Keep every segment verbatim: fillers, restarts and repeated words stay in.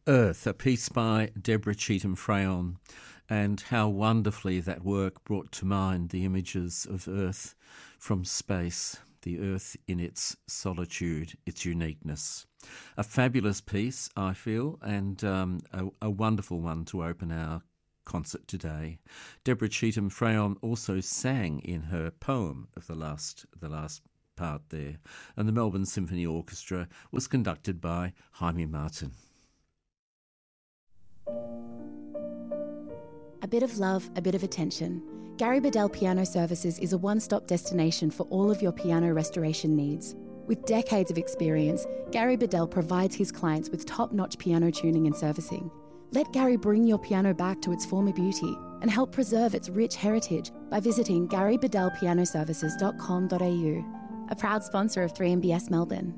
Earth, a piece by Deborah Cheetham Freyon, and how wonderfully that work brought to mind the images of Earth from space, the Earth in its solitude, its uniqueness. A fabulous piece, I feel, and um, a, a wonderful one to open our concert today. Deborah Cheetham Freyon also sang in her poem of the last the last part there, and the Melbourne Symphony Orchestra was conducted by Jaime Martin. A bit of love, a bit of attention. Gary Bedell Piano Services is a one-stop destination for all of your piano restoration needs. With decades of experience, Gary Bedell provides his clients with top-notch piano tuning and servicing. Let Gary bring your piano back to its former beauty and help preserve its rich heritage by visiting gary bedell piano services dot com dot a u, a proud sponsor of three M B S Melbourne.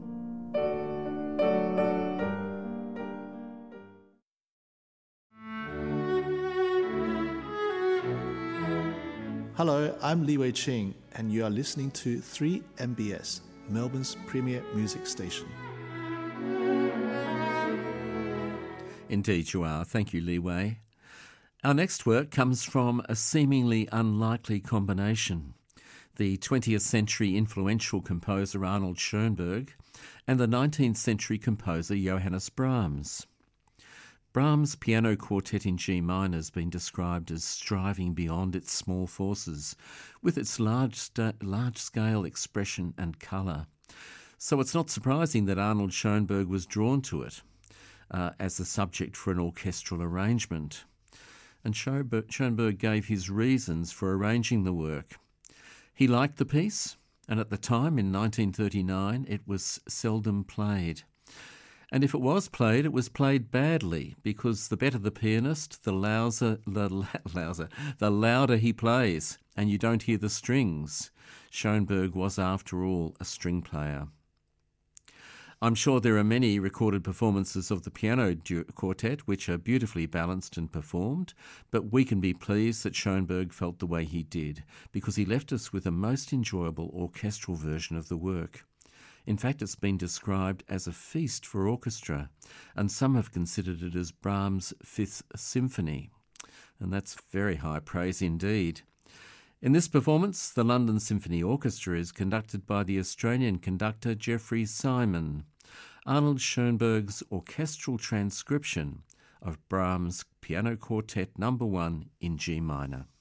Hello, I'm Li Wei Ching, and you are listening to three M B S, Melbourne's premier music station. Indeed you are. Thank you, Li Wei. Our next work comes from a seemingly unlikely combination. The twentieth century influential composer Arnold Schoenberg and the nineteenth century composer Johannes Brahms. Brahms' piano quartet in G minor has been described as striving beyond its small forces, with its large sta- large-scale expression and colour. So it's not surprising that Arnold Schoenberg was drawn to it uh, as the subject for an orchestral arrangement. And Schoenberg, Schoenberg gave his reasons for arranging the work. He liked the piece, and at the time, in nineteen thirty-nine, it was seldom played. And if it was played, it was played badly, because the better the pianist, the louder, the, louder, the louder he plays, and you don't hear the strings. Schoenberg was, after all, a string player. I'm sure there are many recorded performances of the piano du- quartet which are beautifully balanced and performed, but we can be pleased that Schoenberg felt the way he did, because he left us with a most enjoyable orchestral version of the work. In fact, it's been described as a feast for orchestra, and some have considered it as Brahms' Fifth Symphony, and that's very high praise indeed. In this performance, the London Symphony Orchestra is conducted by the Australian conductor Geoffrey Simon. Arnold Schoenberg's orchestral transcription of Brahms' Piano Quartet Number One in G minor.